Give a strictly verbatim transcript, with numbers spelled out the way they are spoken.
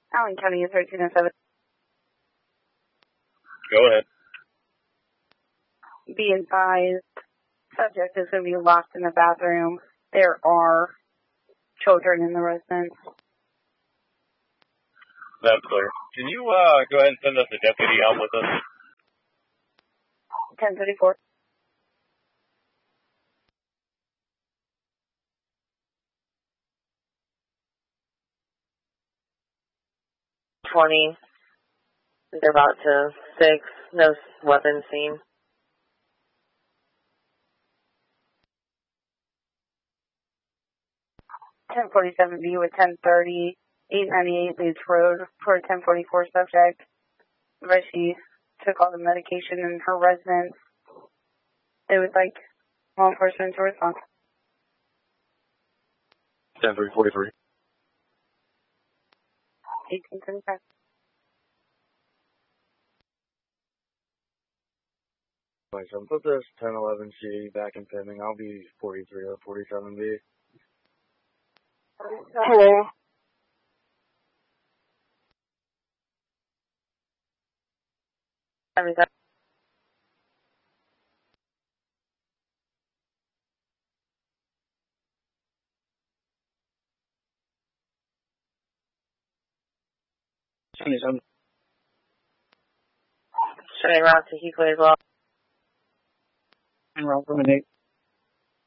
Allen County is thirteen oh seven. Go ahead. Be advised, subject is going to be locked in the bathroom. There are children in the residence. That's clear. Can you uh, go ahead and send us a deputy out with us? ten thirty-four. twenty. They're about to six. No weapons seen. ten forty-seven B with ten thirty. eight ninety-eight Leeds Road for a ten forty-four subject. But she took all the medication in her residence. It was like law enforcement to respond. ten three forty-three. eighteen seventy-five. Right, so put this ten eleven C back in pending. I'll be forty-three or forty-seven B. Hello. Everything. seventy-seven. Shutting around to Hickley as well. And roll from an eight.